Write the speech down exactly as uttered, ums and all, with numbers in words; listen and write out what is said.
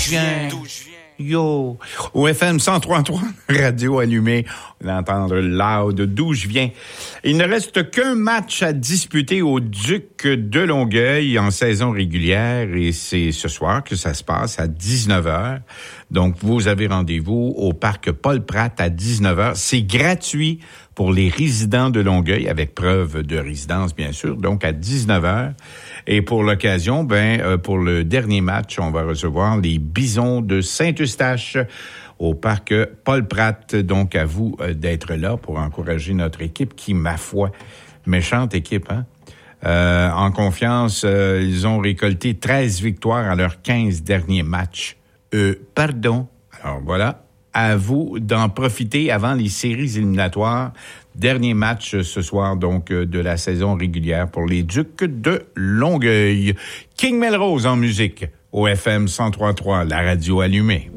je viens. Yo, au F M cent trois virgule trois, radio allumée, on va entendre loud d'où je viens. Il ne reste qu'un match à disputer au Duc de Longueuil en saison régulière et c'est ce soir que ça se passe à dix-neuf heures. Donc, vous avez rendez-vous au parc Paul-Pratt à dix-neuf heures. C'est gratuit pour les résidents de Longueuil, avec preuve de résidence, bien sûr, donc à dix-neuf heures. Et pour l'occasion, ben, euh, pour le dernier match, on va recevoir les Bisons de Saint-Eustache au parc Paul-Pratt. Donc, à vous euh, d'être là pour encourager notre équipe qui, ma foi, méchante équipe, hein? Euh, en confiance, euh, ils ont récolté treize victoires à leurs quinze derniers matchs. Euh, pardon. Alors, voilà. À vous d'en profiter avant les séries éliminatoires. Dernier match ce soir, donc, de la saison régulière pour les Ducs de Longueuil. King Melrose en musique au F M cent trois virgule trois, la radio allumée.